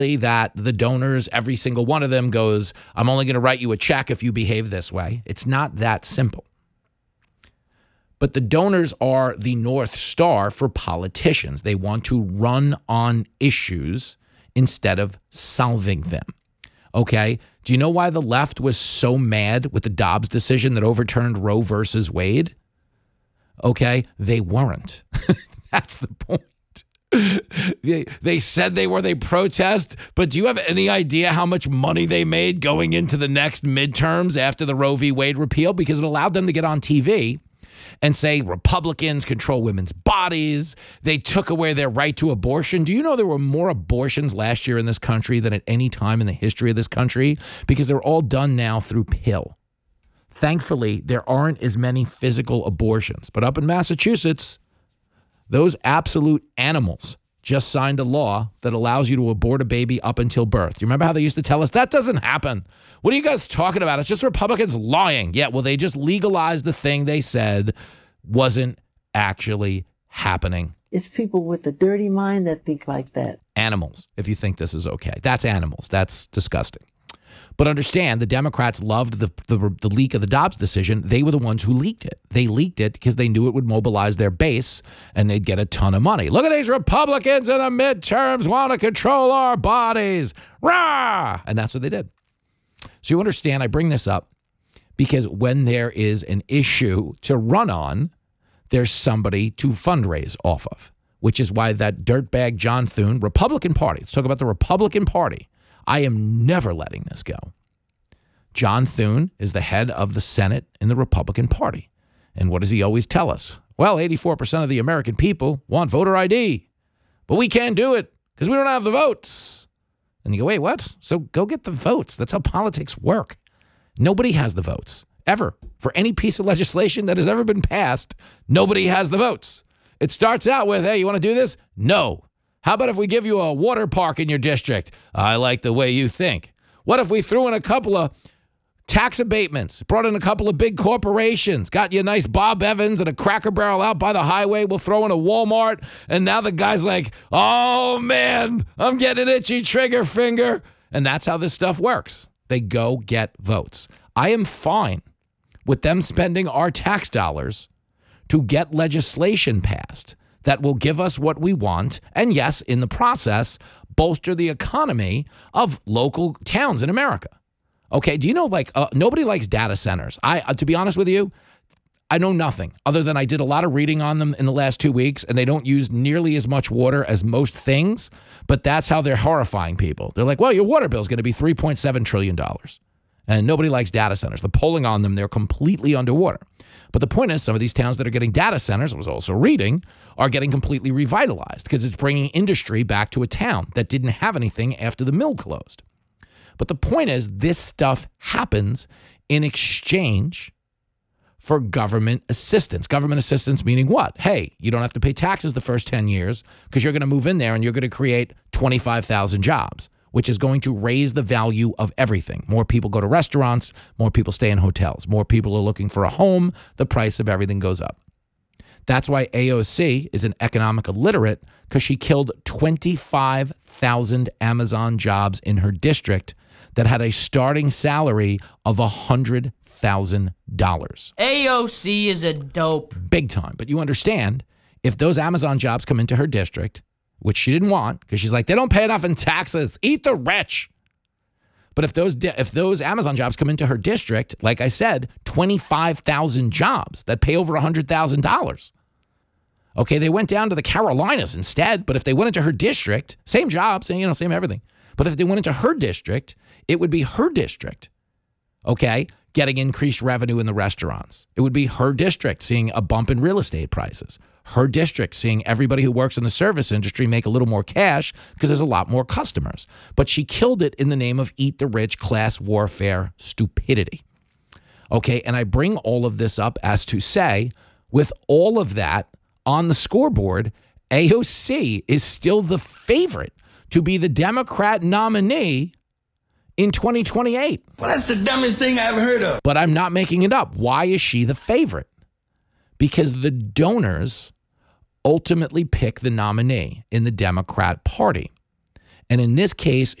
that the donors, every single one of them goes, I'm only going to write you a check if you behave this way. It's not that simple. But the donors are the North Star for politicians. They want to run on issues instead of solving them. Okay? Do you know why the left was so mad with the Dobbs decision that overturned Roe versus Wade? Okay? They weren't. That's the point. They said they protest, but do you have any idea how much money they made going into the next midterms after the Roe v. Wade repeal? Because it allowed them to get on TV and say Republicans control women's bodies. They took away their right to abortion. Do you know there were more abortions last year in this country than at any time in the history of this country? Because they're all done now through pill. Thankfully, there aren't as many physical abortions. But up in Massachusetts, those absolute animals just signed a law that allows you to abort a baby up until birth. You remember how they used to tell us, that doesn't happen? What are you guys talking about? It's just Republicans lying. Yeah, well, they just legalized the thing they said wasn't actually happening. It's people with a dirty mind that think like that. Animals, if you think this is okay. That's animals. That's disgusting. But understand, the Democrats loved the leak of the Dobbs decision. They were the ones who leaked it. They leaked it because they knew it would mobilize their base and they'd get a ton of money. Look at these Republicans in the midterms want to control our bodies. Rah! And that's what they did. So you understand, I bring this up because when there is an issue to run on, there's somebody to fundraise off of, which is why that dirtbag John Thune, Republican Party, let's talk about the Republican Party. I am never letting this go. John Thune is the head of the Senate in the Republican Party. And what does he always tell us? Well, 84% of the American people want voter ID, but we can't do it because we don't have the votes. And you go, wait, what? So go get the votes. That's how politics work. Nobody has the votes, ever. For any piece of legislation that has ever been passed, nobody has the votes. It starts out with, hey, you want to do this? No. How about if we give you a water park in your district? I like the way you think. What if we threw in a couple of tax abatements, brought in a couple of big corporations, got you a nice Bob Evans and a Cracker Barrel out by the highway, we'll throw in a Walmart, and now the guy's like, oh man, I'm getting an itchy trigger finger. And that's how this stuff works. They go get votes. I am fine with them spending our tax dollars to get legislation passed that will give us what we want, and yes, in the process, bolster the economy of local towns in America. Okay, do you know, nobody likes data centers. To be honest with you, I know nothing other than I did a lot of reading on them in the last 2 weeks, and they don't use nearly as much water as most things, but that's how they're horrifying people. They're like, well, your water bill is going to be $3.7 trillion. And nobody likes data centers. The polling on them, they're completely underwater. But the point is, some of these towns that are getting data centers, I was also reading, are getting completely revitalized because it's bringing industry back to a town that didn't have anything after the mill closed. But the point is, this stuff happens in exchange for government assistance. Government assistance meaning what? Hey, you don't have to pay taxes the first 10 years because you're going to move in there and you're going to create 25,000 jobs, which is going to raise the value of everything. More people go to restaurants, more people stay in hotels, more people are looking for a home, the price of everything goes up. That's why AOC is an economic illiterate, because she killed 25,000 Amazon jobs in her district that had a starting salary of $100,000. AOC is a dope. Big time. But you understand, if those Amazon jobs come into her district, which she didn't want, because she's like, they don't pay enough in taxes. Eat the rich. But if those Amazon jobs come into her district, like I said, 25,000 jobs that pay over $100,000. Okay, they went down to the Carolinas instead, but if they went into her district, same job, same everything. But if they went into her district, it would be her district, okay, getting increased revenue in the restaurants. It would be her district seeing a bump in real estate prices. Her district seeing everybody who works in the service industry make a little more cash because there's a lot more customers. But she killed it in the name of eat the rich, class warfare, stupidity. Okay, and I bring all of this up as to say, with all of that on the scoreboard, AOC is still the favorite to be the Democrat nominee in 2028. Well, that's the dumbest thing I ever heard of. But I'm not making it up. Why is she the favorite? Because the donors ultimately pick the nominee in the Democrat Party. And in this case,